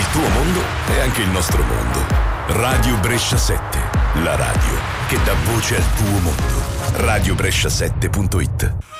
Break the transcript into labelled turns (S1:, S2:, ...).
S1: Il tuo mondo è anche il nostro mondo. Radio Brescia 7, la radio che dà voce al tuo mondo. Radiobrescia7.it